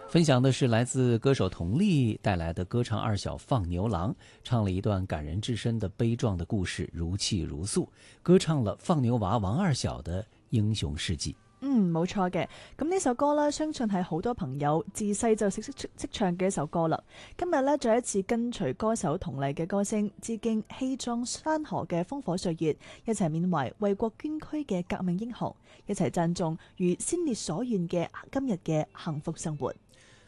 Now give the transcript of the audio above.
分享的是来自歌手佟丽带来的歌唱二小放牛郎，唱了一段感人至深的悲壮的故事，如泣如訴，歌唱了放牛娃王二小的英雄事跡。 冇錯嘅。咁呢首歌呢，相信係好多朋友自細就識唱嘅一首歌啦。今日呢，再一次跟隨歌手佟麗嘅歌聲，致敬氣壯山河嘅烽火歲月，一齊緬懷為國捐軀嘅革命英雄，一齊讚頌如先烈所願嘅今日嘅幸福生活。